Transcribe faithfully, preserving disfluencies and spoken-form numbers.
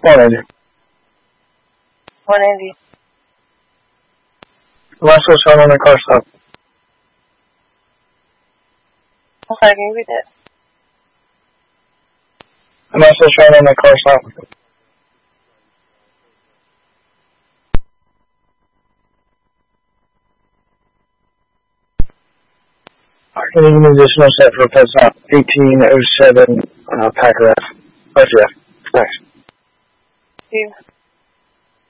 one eighty. one eighty. I'm also showing on the car stop. Okay, can you read that? I'm also showing on the car stop. I can give an additional set for pet stop eighteen oh seven uh, Packer F. Oh, yeah. Thanks. Thank you.